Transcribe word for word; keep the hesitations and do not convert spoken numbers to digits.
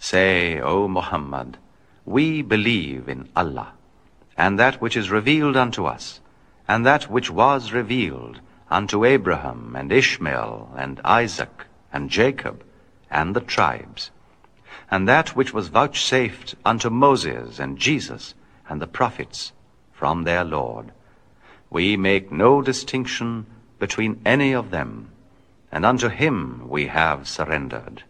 Say, O Muhammad, we believe in Allah, and that which is revealed unto us, and that which was revealed unto Abraham and Ishmael and Isaac and Jacob and the tribes, and that which was vouchsafed unto Moses and Jesus and the prophets from their Lord. We make no distinction between any of them, and unto him we have surrendered.